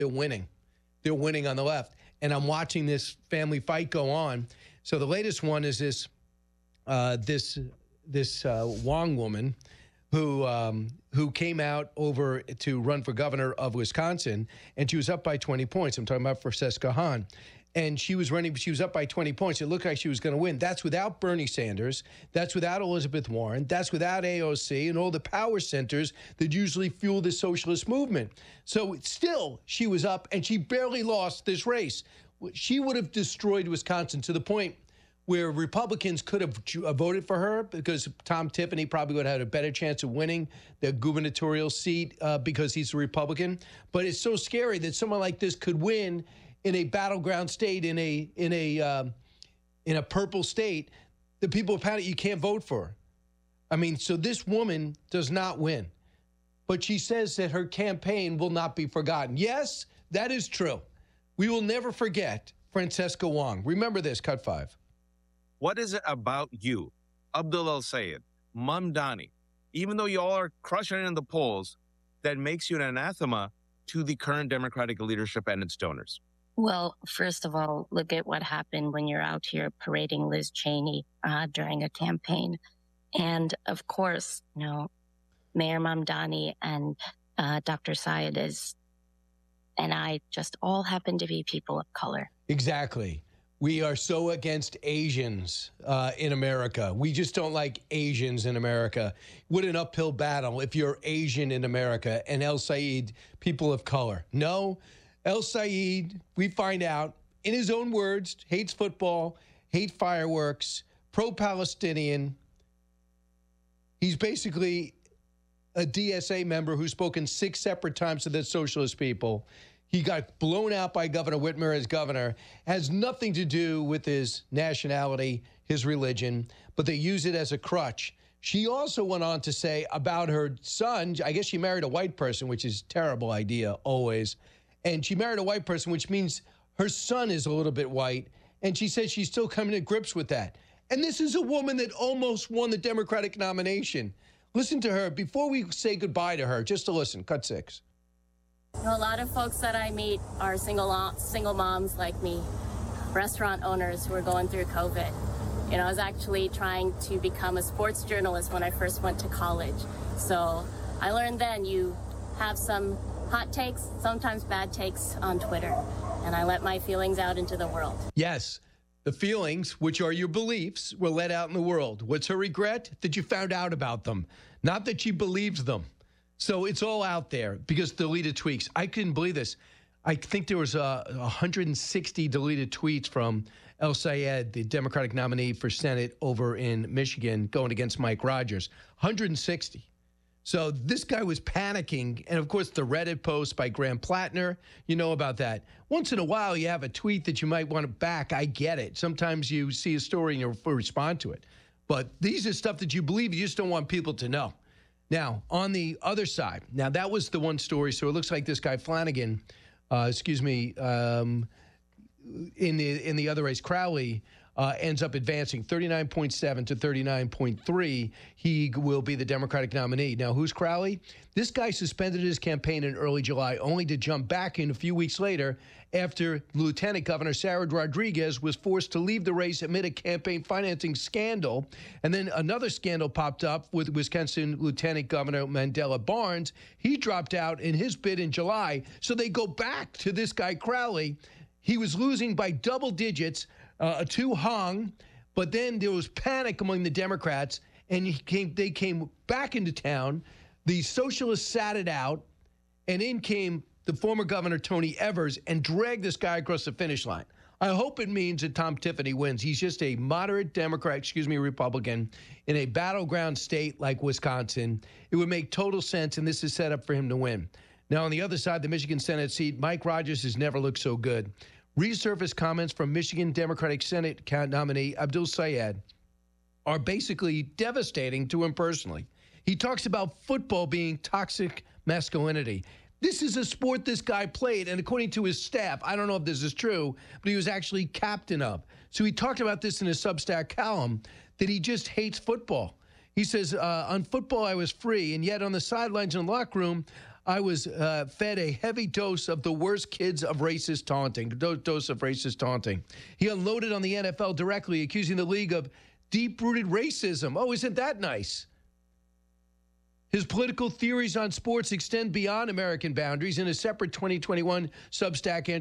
They're winning. They're winning on the left. And I'm watching this family fight go on. So the latest one is this Wong woman who came out over to run for governor of Wisconsin, and she was up by 20 points. I'm talking about Francesca Hahn. And she was up by 20 points. It looked like she was going to win. That's without Bernie Sanders. That's without Elizabeth Warren. That's without AOC and all the power centers that usually fuel the socialist movement. So still, she was up, and she barely lost this race. She would have destroyed Wisconsin to the point where Republicans could have voted for her, because Tom Tiffany probably would have had a better chance of winning the gubernatorial seat because he's a Republican. But it's so scary that someone like this could win in a battleground state, in a purple state. The people of panic, you can't vote for her. I mean, so this woman does not win. But she says that her campaign will not be forgotten. Yes, that is true. We will never forget Francesca Wong. Remember this, cut 5. What is it about you, Abdul El-Sayed, Mamdani, even though you all are crushing it in the polls, that makes you an anathema to the current Democratic leadership and its donors? Well, first of all, look at what happened when you're out here parading Liz Cheney during a campaign. And of course, Mayor Mamdani and Dr. Syed and I just all happen to be people of color. Exactly. We are so against Asians in America. We just don't like Asians in America. What an uphill battle if you're Asian in America. And El-Sayed, people of color. No, El-Sayed, we find out, in his own words, hates football, hates fireworks, pro-Palestinian. He's basically a DSA member who's spoken 6 separate times to the socialist people. He got blown out by Governor Whitmer as governor. Has nothing to do with his nationality, his religion, but they use it as a crutch. She also went on to say about her son, I guess she married a white person, which is a terrible idea always. And she married a white person, which means her son is a little bit white. And she said she's still coming to grips with that. And this is a woman that almost won the Democratic nomination. Listen to her before we say goodbye to her. Just to listen. Cut 6. A lot of folks that I meet are single moms like me, restaurant owners who are going through COVID. I was actually trying to become a sports journalist when I first went to college. So I learned then you have some hot takes, sometimes bad takes on Twitter, and I let my feelings out into the world. Yes, the feelings, which are your beliefs, were let out in the world. What's her regret? That you found out about them, not that she believes them. So it's all out there because deleted tweets. I couldn't believe this. I think there was 160 deleted tweets from El-Sayed, the Democratic nominee for Senate over in Michigan, going against Mike Rogers. 160. So this guy was panicking. And, of course, the Reddit post by Graham Plattner, you know about that. Once in a while, you have a tweet that you might want to back. I get it. Sometimes you see a story and you respond to it. But these are stuff that you believe. You just don't want people to know. Now, on the other side, now that was the one story. So it looks like this guy Flanagan, in the other race, Crowley, ends up advancing 39.7 to 39.3. He will be the Democratic nominee. Now, who's Crowley? This guy suspended his campaign in early July, only to jump back in a few weeks later after Lieutenant Governor Sarah Rodriguez was forced to leave the race amid a campaign financing scandal. And then another scandal popped up with Wisconsin Lieutenant Governor Mandela Barnes. He dropped out in his bid in July. So they go back to this guy Crowley. He was losing by double digits to Hong, but then there was panic among the Democrats, and they came back into town. The socialists sat it out, and in came the former governor, Tony Evers, and dragged this guy across the finish line. I hope it means that Tom Tiffany wins. He's just a moderate Republican in a battleground state like Wisconsin. It would make total sense, and this is set up for him to win. Now, on the other side, the Michigan Senate seat, Mike Rogers has never looked so good. Resurfaced comments from Michigan Democratic Senate nominee Abdul Sayed are basically devastating to him personally. He talks about football being toxic masculinity. This is a sport this guy played, and according to his staff, I don't know if this is true, but he was actually captain of. So he talked about this in his Substack column, that he just hates football. He says, on football, I was free, and yet on the sidelines and locker room, I was fed a heavy dose of the worst kids of racist taunting, dose of racist taunting. He unloaded on the NFL directly, accusing the league of deep-rooted racism. Oh, isn't that nice? His political theories on sports extend beyond American boundaries. In a separate 2021 Substack entry,